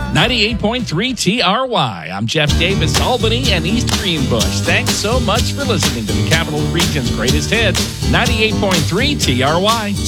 98.3 TRY. I'm Jeff Davis, Albany and East Greenbush. Thanks so much for listening to the Capital Region's greatest hits, 98.3 TRY.